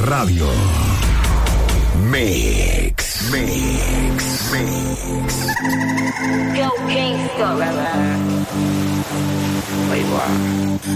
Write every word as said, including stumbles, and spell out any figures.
Radio. Mix, mix, mix. Go gangsta. Wait, what?